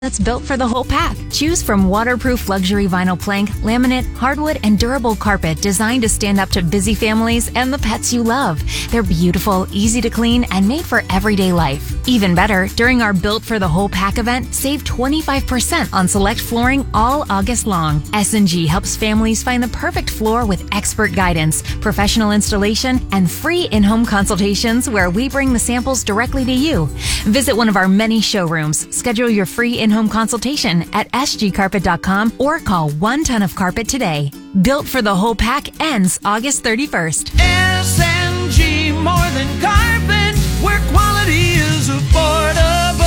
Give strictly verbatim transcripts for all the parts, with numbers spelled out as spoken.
That's built for the whole pack. Choose from waterproof luxury vinyl plank, laminate, hardwood, and durable carpet designed to stand up to busy families and the pets you love. They're beautiful, easy to clean, and made for everyday life. Even better, during our Built for the Whole Pack event, save twenty-five percent on select flooring all August long. S and G helps families find the perfect floor with expert guidance, professional installation, and free in-home consultations where we bring the samples directly to you. Visit one of our many showrooms. Schedule your free in home consultation at s g carpet dot com or call one ton of carpet today. Built for the Whole Pack ends August thirty-first. S and G, more than carpet, where quality is affordable.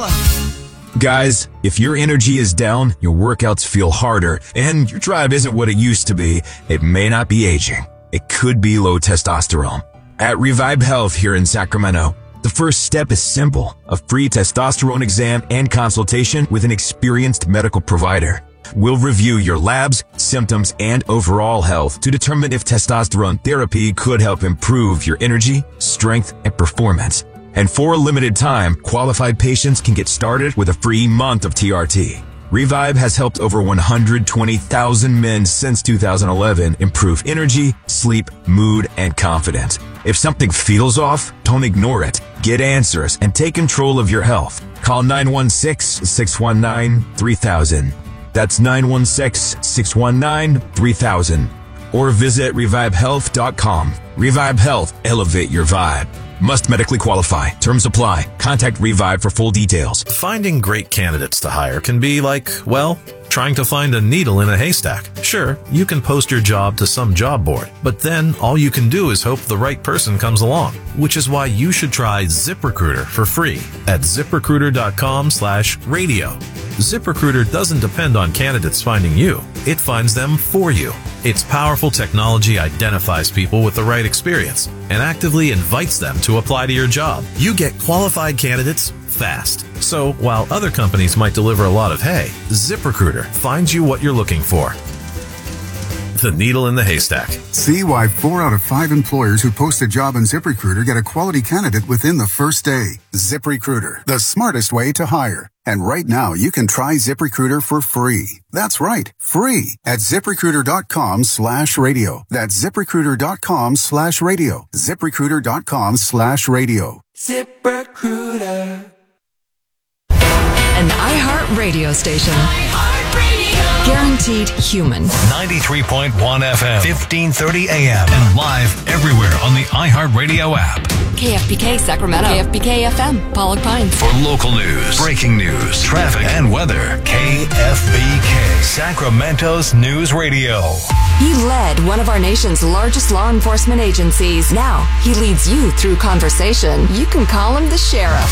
Guys, if your energy is down, your workouts feel harder, and your drive isn't what it used to be, it may not be aging. It could be low testosterone. At Revive Health here in Sacramento, the first step is simple, a free testosterone exam and consultation with an experienced medical provider. We'll review your labs, symptoms, and overall health to determine if testosterone therapy could help improve your energy, strength, and performance. And for a limited time, qualified patients can get started with a free month of T R T. Revive has helped over one hundred twenty thousand men since two thousand eleven improve energy, sleep, mood, and confidence. If something feels off, don't ignore it. Get answers and take control of your health. Call nine one six, six one nine, three thousand. That's nine one six, six one nine, three thousand. Or visit revive health dot com. Revive Health, elevate your vibe. Must medically qualify. Terms apply. Contact Revive for full details. Finding great candidates to hire can be like, well, trying to find a needle in a haystack. Sure, you can post your job to some job board, but then all you can do is hope the right person comes along, which is why you should try ZipRecruiter for free at zip recruiter dot com slash radio. ZipRecruiter doesn't depend on candidates finding you. It finds them for you. Its powerful technology identifies people with the right experience and actively invites them to apply to your job. You get qualified candidates fast. So while other companies might deliver a lot of hay, ZipRecruiter finds you what you're looking for. The needle in the haystack. See why four out of five employers who post a job on ZipRecruiter get a quality candidate within the first day. ZipRecruiter, the smartest way to hire. And right now, you can try ZipRecruiter for free. That's right, free at ZipRecruiter.com slash radio. That's ZipRecruiter.com slash radio. ZipRecruiter.com slash radio. ZipRecruiter. An iHeart radio station. iHeart Radio. Guaranteed human. ninety-three point one F M, fifteen thirty A M, and live everywhere on the iHeart Radio app. K F B K Sacramento. K F B K F M, Pollock Pines. For local news, breaking news, traffic, and weather, K F B K, Sacramento's news radio. He led one of our nation's largest law enforcement agencies. Now he leads you through conversation. You can call him the sheriff.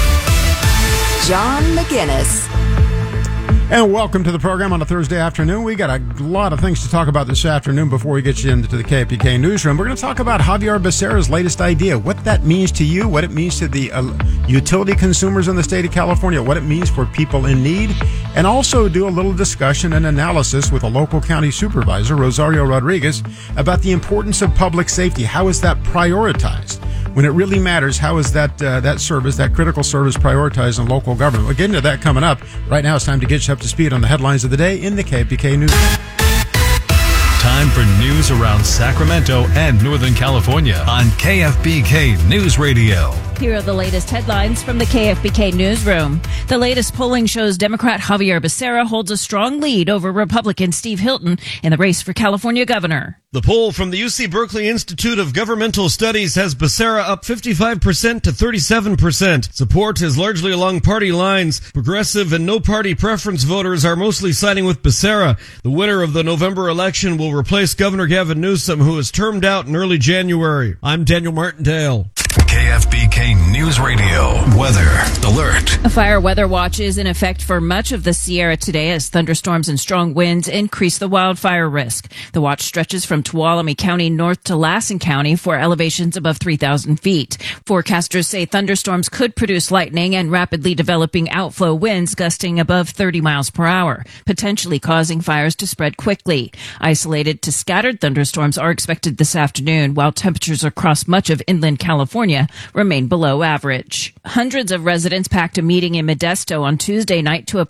John McGinnis. And welcome to the program on a Thursday afternoon. We got a lot of things to talk about this afternoon before we get you into the K F B K newsroom. We're going to talk about Javier Becerra's latest idea, what that means to you, what it means to the uh, utility consumers in the state of California, what it means for people in need, and also do a little discussion and analysis with a local county supervisor, Rosario Rodriguez, about the importance of public safety. How is that prioritized? When it really matters, how is that uh, that service, that critical service, prioritized in local government? We'll get into that coming up. Right now, it's time to get you up to speed on the headlines of the day in the K F B K News. Time for news around Sacramento and Northern California on K F B K News Radio. Here are the latest headlines from the K F B K newsroom. The latest polling shows Democrat Javier Becerra holds a strong lead over Republican Steve Hilton in the race for California governor. The poll from the U C Berkeley Institute of Governmental Studies has Becerra up fifty-five percent to thirty-seven percent. Support is largely along party lines. Progressive and no-party preference voters are mostly siding with Becerra. The winner of the November election will replace Governor Gavin Newsom, who is termed out in early January. I'm Daniel Martindale. K F B K News Radio. Weather alert. A fire weather watch is in effect for much of the Sierra today as thunderstorms and strong winds increase the wildfire risk. The watch stretches from Tuolumne County north to Lassen County for elevations above three thousand feet. Forecasters say thunderstorms could produce lightning and rapidly developing outflow winds gusting above thirty miles per hour, potentially causing fires to spread quickly. Isolated to scattered thunderstorms are expected this afternoon, while temperatures across much of inland California California remain below average. Hundreds of residents packed a meeting in Modesto on Tuesday night to